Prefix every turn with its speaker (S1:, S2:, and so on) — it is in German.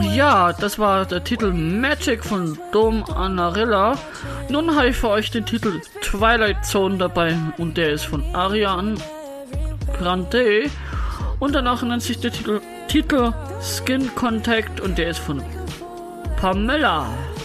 S1: Ja, das war der Titel Magic von Dom Anarilla. Nun habe ich für euch den Titel Twilight Zone dabei und der ist von Ariana Grande. Und danach nennt sich der Titel Skin Contact und der ist von Pamela.